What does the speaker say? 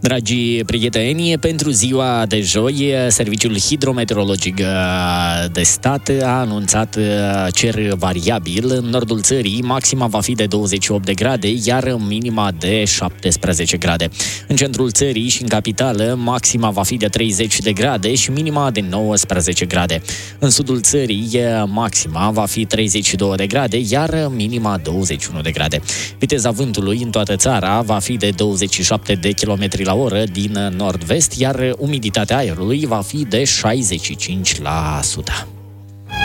Dragii prieteni, pentru ziua de joi, Serviciul Hidrometeorologic de Stat a anunțat cer variabil. În nordul țării, maxima va fi de 28 de grade, iar minima de 17 grade. În centrul țării și în capitală, maxima va fi de 30 de grade și minima de 19 grade. În sudul țării, maxima va fi 32 de grade, iar minima 21 de grade. Viteza vântului în toată țara va fi de 27 de km la oră din nord-vest, iar umiditatea aerului va fi de 65%.